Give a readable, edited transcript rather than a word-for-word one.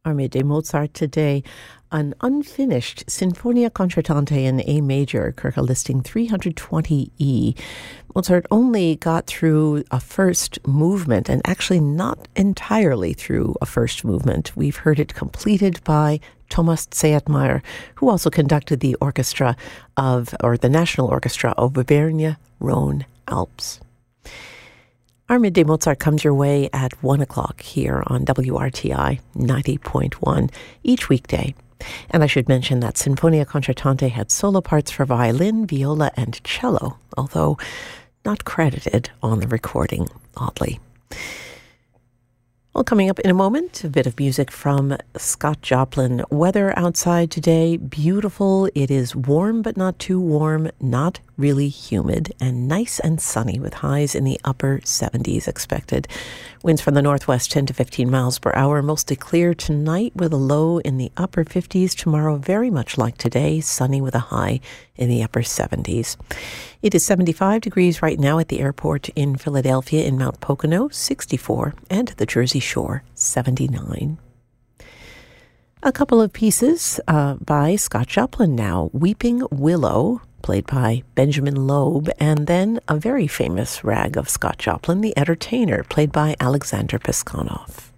Our midday Mozart today, an unfinished Sinfonia Concertante in A major, Kirka listing 320E. Mozart only got through a first movement, and actually not entirely through a first movement. We've heard it completed by Thomas Zeytmeyer, who also conducted the the National Orchestra of Auvergne-Rhône-Alpes. Our Midday Mozart comes your way at 1 o'clock here on WRTI 90.1 each weekday. And I should mention that Sinfonia Concertante had solo parts for violin, viola, and cello, although not credited on the recording, oddly. Well, coming up in a moment, a bit of music from Scott Joplin. Weather outside today, beautiful. It is warm, but not too warm, not really humid, and nice and sunny with highs in the upper 70s expected. Winds from the northwest 10 to 15 miles per hour, mostly clear tonight with a low in the upper 50s. Tomorrow, very much like today, sunny with a high in the upper 70s. It is 75 degrees right now at the airport in Philadelphia in Mount Pocono, 64, and the Jersey Shore, 79. A couple of pieces by Scott Joplin now. Weeping Willow, played by Benjamin Loeb, and then a very famous rag of Scott Joplin, The Entertainer, played by Alexander Piskunov.